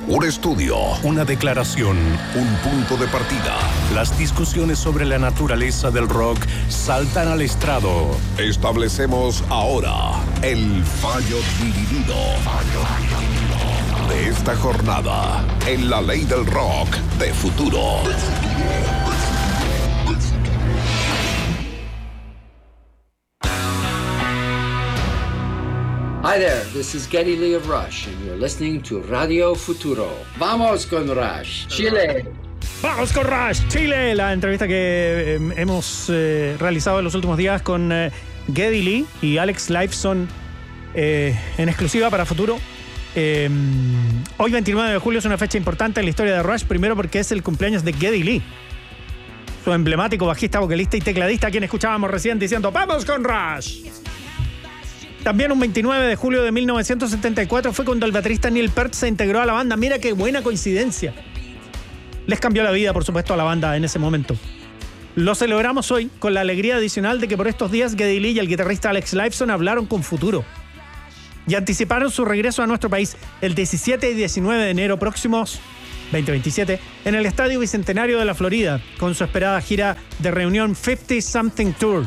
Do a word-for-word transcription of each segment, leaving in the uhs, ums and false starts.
Un estudio, una declaración, un punto de partida. Las discusiones sobre la naturaleza del rock saltan al estrado. Establecemos ahora el fallo dividido de esta jornada en la ley del rock de Futuro. Hi there, this is Geddy Lee of Rush, and you're listening to Radio Futuro. Vamos con Rush, Chile. Vamos con Rush, Chile. La entrevista que eh, hemos eh, realizado en los últimos días con eh, Geddy Lee y Alex Lifeson eh, en exclusiva para Futuro. Eh, hoy veintinueve de julio es una fecha importante en la historia de Rush, primero porque es el cumpleaños de Geddy Lee, su emblemático bajista, vocalista y tecladista, a quien escuchábamos recién diciendo ¡Vamos con Rush! También un veintinueve de julio de mil novecientos setenta y cuatro fue cuando el baterista Neil Peart se integró a la banda. Mira qué buena coincidencia. Les cambió la vida, por supuesto, a la banda en ese momento. Lo celebramos hoy con la alegría adicional de que por estos días Geddy Lee y el guitarrista Alex Lifeson hablaron con Futuro y anticiparon su regreso a nuestro país el diecisiete y diecinueve de enero próximos veinte veintisiete en el Estadio Bicentenario de la Florida con su esperada gira de reunión cincuenta Something Tour.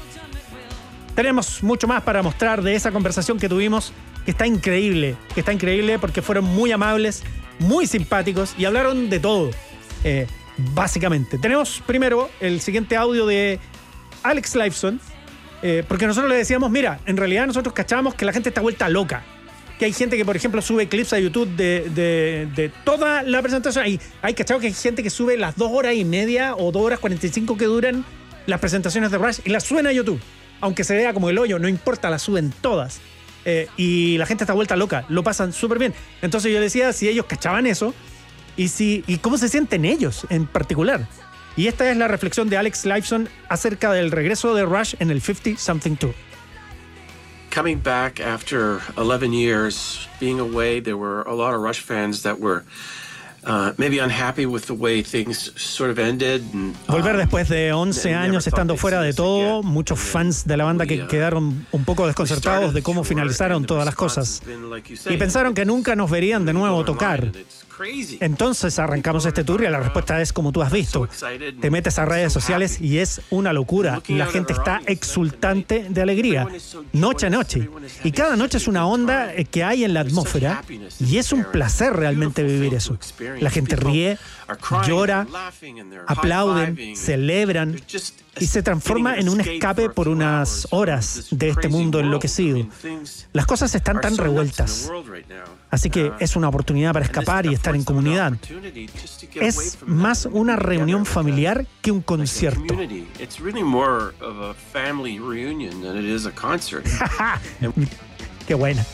Tenemos mucho más para mostrar de esa conversación que tuvimos, que está increíble, que está increíble porque fueron muy amables, muy simpáticos y hablaron de todo, eh, básicamente. Tenemos primero el siguiente audio de Alex Lifeson, eh, porque nosotros le decíamos, mira, en realidad nosotros cachábamos que la gente está vuelta loca, que hay gente que, por ejemplo, sube clips a YouTube de, de, de toda la presentación. Hay, hay cachado que hay gente que sube las dos horas y media o dos horas cuarenta y cinco que duran las presentaciones de Rush y las suben a YouTube. Aunque se vea como el hoyo, no importa, las suben todas. Eh, y la gente está vuelta loca, lo pasan súper bien. Entonces yo decía si ellos cachaban eso y, si, y cómo se sienten ellos en particular. Y esta es la reflexión de Alex Lifeson acerca del regreso de Rush en el cincuenta Something Tour. Coming back after eleven years, being away, there were a lot of Rush fans that were Uh, maybe unhappy with the way things sort of ended. And, uh, Volver después de once años estando fuera de todo, muchos fans de la banda que quedaron un poco desconcertados de cómo finalizaron todas las cosas y pensaron que nunca nos verían de nuevo tocar. Entonces arrancamos este tour y la respuesta es como tú has visto. Te metes a redes sociales y es una locura. La gente está exultante de alegría, noche a noche. Y cada noche es una onda que hay en la atmósfera y es un placer realmente vivir eso. La gente ríe, llora, aplauden, celebran y se transforma en un escape por unas horas de este mundo enloquecido. Las cosas están tan revueltas, así que es una oportunidad para escapar y estar en comunidad. Es más una reunión familiar que un concierto. Qué buena.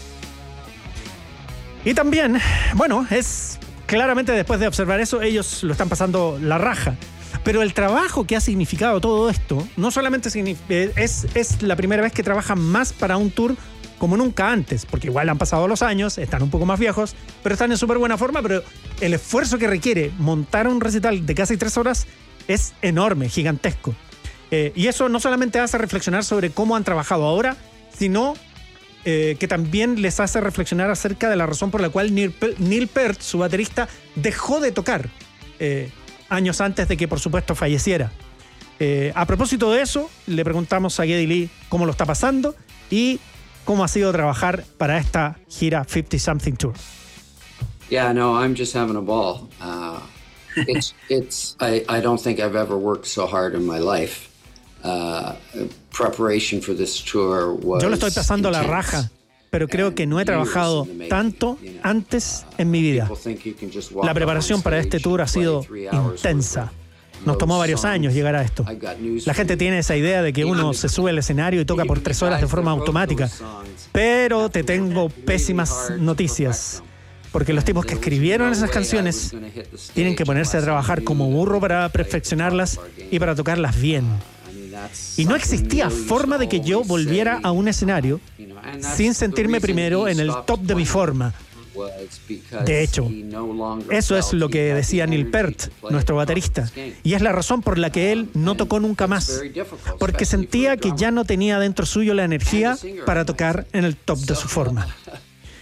Y también, bueno, es claramente después de observar eso, ellos lo están pasando la raja. Pero el trabajo que ha significado todo esto, no solamente es, es la primera vez que trabajan más para un tour como nunca antes, porque igual han pasado los años, están un poco más viejos, pero están en súper buena forma, pero el esfuerzo que requiere montar un recital de casi tres horas es enorme, gigantesco. Eh, y eso no solamente hace reflexionar sobre cómo han trabajado ahora, sino eh, que también les hace reflexionar acerca de la razón por la cual Neil, Neil Peart, su baterista, dejó de tocar eh, años antes de que, por supuesto, falleciera. Eh, a propósito de eso, le preguntamos a Geddy Lee cómo lo está pasando y cómo ha sido trabajar para esta gira cincuenta Something Tour. Yeah, no, I'm just having a ball. Uh, it's, it's, I, I don't think I've ever worked so hard in my life. Uh, preparation for this tour was Yo lo estoy pasando intense. la raja, pero creo que no he trabajado tanto antes en mi vida. La preparación para este tour ha sido intensa. Nos tomó varios años llegar a esto. La gente tiene esa idea de que uno se sube al escenario y toca por tres horas de forma automática. Pero te tengo pésimas noticias. Porque los tipos que escribieron esas canciones tienen que ponerse a trabajar como burro para perfeccionarlas y para tocarlas bien. Y no existía forma de que yo volviera a un escenario sin sentirme primero en el top de mi forma. De hecho, eso es lo que decía Neil Peart, nuestro baterista, y es la razón por la que él no tocó nunca más, porque sentía que ya no tenía dentro suyo la energía para tocar en el top de su forma.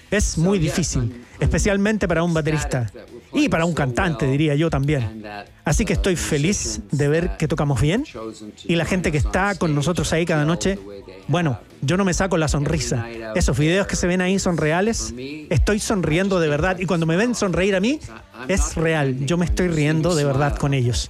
Es muy difícil, especialmente para un baterista y para un cantante, diría yo también. Así que estoy feliz de ver que tocamos bien y la gente que está con nosotros ahí cada noche, bueno, yo no me saco la sonrisa. Esos videos que se ven ahí son reales. Estoy sonriendo de verdad y cuando me ven sonreír a mí, es real. Yo me estoy riendo de verdad con ellos.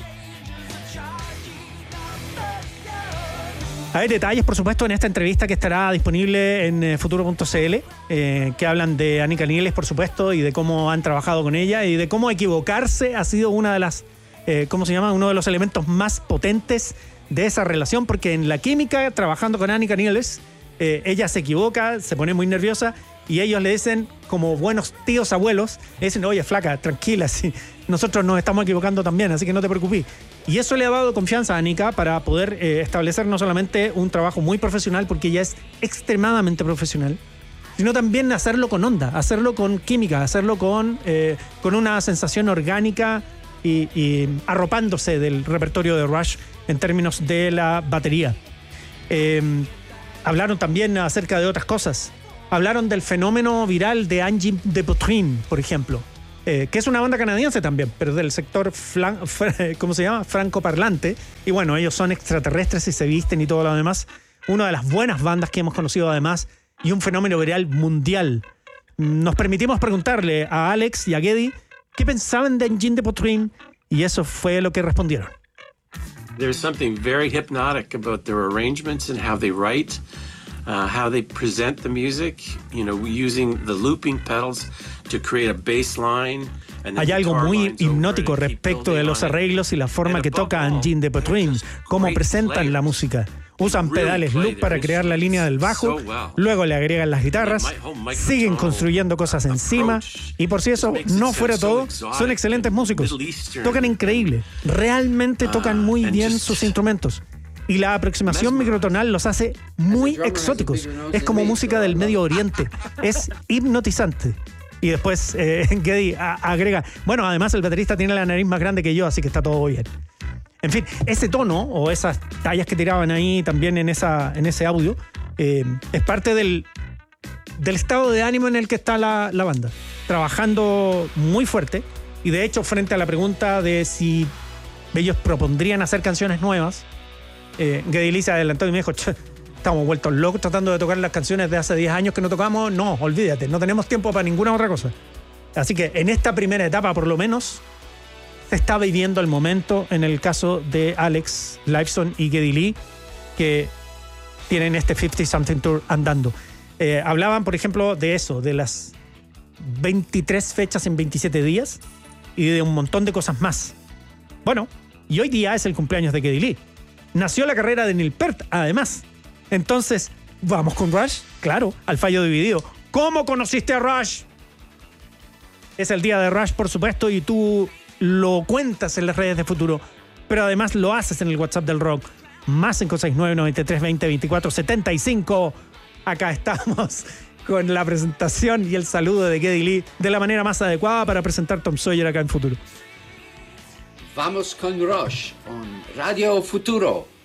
Hay detalles, por supuesto, en esta entrevista que estará disponible en eh, futuro punto c l, eh, que hablan de Annika Niles, por supuesto, y de cómo han trabajado con ella y de cómo equivocarse ha sido una de las, eh, ¿cómo se llama? Uno de los elementos más potentes de esa relación, porque en la química, trabajando con Annika Niles, eh, ella se equivoca, se pone muy nerviosa y ellos le dicen, como buenos tíos abuelos, le dicen, oye, flaca, tranquila, sí, nosotros nos estamos equivocando también, así que no te preocupes. Y eso le ha dado confianza a Annika para poder eh, establecer no solamente un trabajo muy profesional, porque ella es extremadamente profesional, sino también hacerlo con onda, hacerlo con química, hacerlo con, eh, con una sensación orgánica y, y arropándose del repertorio de Rush en términos de la batería. Eh, hablaron también acerca de otras cosas. Hablaron del fenómeno viral de Angie de Potrin, por ejemplo. Eh, que es una banda canadiense también, pero del sector flan, ¿cómo se llama? francoparlante. Y bueno, ellos son extraterrestres y se visten y todo lo demás. Una de las buenas bandas que hemos conocido además y un fenómeno viral mundial. Nos permitimos preguntarle a Alex y a Geddy qué pensaban de Engine de Potrin y eso fue lo que respondieron. There's something very hypnotic about their arrangements and how they write, uh, how they present the music, you know, using the looping pedals to create a bass line. Hay algo muy hipnótico respecto de los arreglos y la forma que toca Engine de Potrin, cómo presentan la música. Usan pedales loop para crear la línea del bajo, luego le agregan las guitarras, siguen construyendo cosas encima y por si eso no fuera todo, son excelentes músicos. Tocan increíble, realmente tocan muy bien sus instrumentos. Y la aproximación microtonal los hace muy exóticos. Es como música del Medio Oriente, es hipnotizante. Y después eh, Geddy agrega, bueno, además el baterista tiene la nariz más grande que yo, así que está todo bien. En fin, ese tono o esas tallas que tiraban ahí también en, esa, en ese audio eh, es parte del, del estado de ánimo en el que está la, la banda. Trabajando muy fuerte y de hecho frente a la pregunta de si ellos propondrían hacer canciones nuevas, eh, Geddy Lee se adelantó y me dijo, estamos vueltos locos tratando de tocar las canciones de hace diez años que no tocamos. No, olvídate, no tenemos tiempo para ninguna otra cosa. Así que en esta primera etapa por lo menos se está viviendo el momento en el caso de Alex Lifeson y Geddy Lee, que tienen este cincuenta something Tour andando. Eh, hablaban, por ejemplo, de eso, de las veintitrés fechas en veintisiete días y de un montón de cosas más. Bueno, y hoy día es el cumpleaños de Geddy Lee. Nació la carrera de Neil Peart, además. Entonces, ¿vamos con Rush? Claro, al fallo dividido. ¿Cómo conociste a Rush? Es el día de Rush, por supuesto, y tú lo cuentas en las redes de Futuro, pero además lo haces en el WhatsApp del Rock. Más cinco seis nueve, noventa y tres, veinte, veinticuatro, setenta y cinco. Acá estamos con la presentación y el saludo de Geddy Lee de la manera más adecuada para presentar Tom Sawyer acá en Futuro. Vamos con Rush, con Radio Futuro.